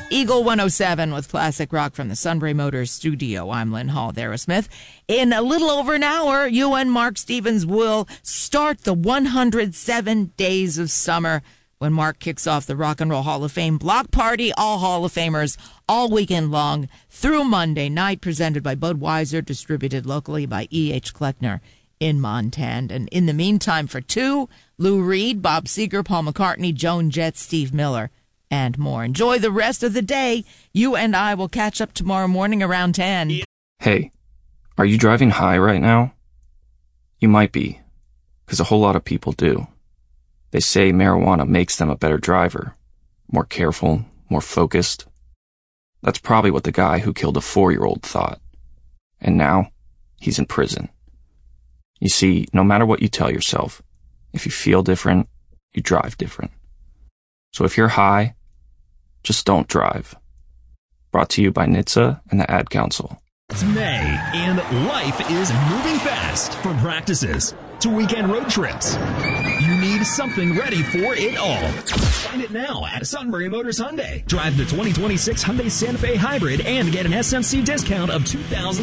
Eagle 107 with classic rock from the Sunbury Motors studio. I'm Lynn Hall, Aerosmith. In a little over an hour, you and Mark Stevens will start the 107 days of summer when Mark kicks off the Rock and Roll Hall of Fame block party. All Hall of Famers all weekend long through Monday night, presented by Budweiser, distributed locally by E.H. Kleckner in Montana. And in the meantime, for two, Lou Reed, Bob Seger, Paul McCartney, Joan Jett, Steve Miller, and more. Enjoy the rest of the day. You and I will catch up tomorrow morning around 10. Hey, are you driving high right now? You might be, because a whole lot of people do. They say marijuana makes them a better driver, more careful, more focused. That's probably what the guy who killed a 4-year-old thought. And now, he's in prison. You see, no matter what you tell yourself, if you feel different, you drive different. So if you're high, just don't drive. Brought to you by NHTSA and the Ad Council. It's May, and life is moving fast. From practices to weekend road trips, you need something ready for it all. Find it now at Sunbury Motors Hyundai. Drive the 2026 Hyundai Santa Fe Hybrid and get an SMC discount of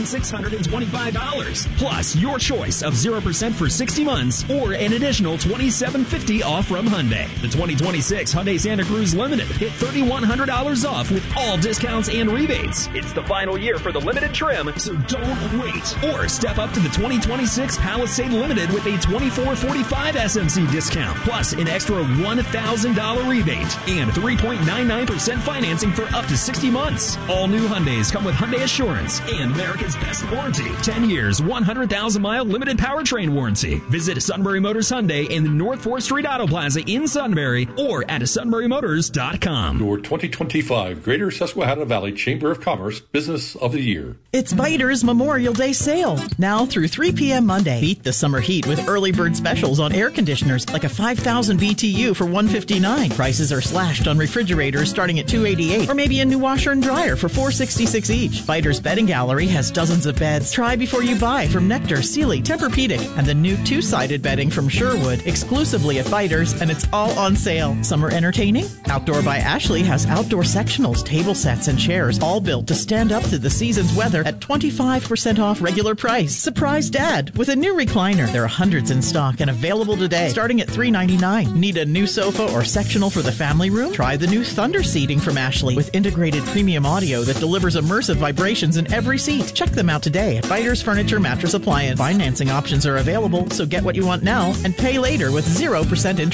$2,625. Plus, your choice of 0% for 60 months or an additional $2,750 off from Hyundai. The 2026 Hyundai Santa Cruz Limited hit $3,100 off with all discounts and rebates. It's the final year for the limited trim, so don't wait. Or step up to the 2026 Palisade Limited with a $2,445 SMC discount, plus an extra $1,000 rebate and 3.99% financing for up to 60 months. All new Hyundais come with Hyundai Assurance and America's best warranty. 10 years, 100,000-mile limited powertrain warranty. Visit Sunbury Motors Hyundai in the North 4th Street Auto Plaza in Sunbury or at sunburymotors.com. Your 2025 Greater Susquehanna Valley Chamber of Commerce Business of the Year. It's Biters Memorial Day sale. Now through 3 p.m. Monday. Beat the summer heat with early bird specials on air conditioners like a 5,000 BTU for $159. Prices are slashed on refrigerators starting at $288, or maybe a new washer and dryer for $466 each. Biters Bedding Gallery has dozens of beds. Try before you buy from Nectar, Sealy, Tempur-Pedic, and the new 2-sided bedding from Sherwood exclusively at Biters, and it's all on sale. Summer entertaining? Outdoor by Ashley has outdoor sectionals, table sets, and chairs, all built to stand up to the season's weather at 25% off regular price. Surprise Dad with a new recliner. There are hundreds in stock and available today, starting at $399. Need a new sofa or sectional for the family room? Try the new Thunder seating from Ashley with integrated premium audio that delivers immersive vibrations in every seat. Check them out today at Biters Furniture Mattress Appliance. Financing options are available, so get what you want now and pay later with 0% interest.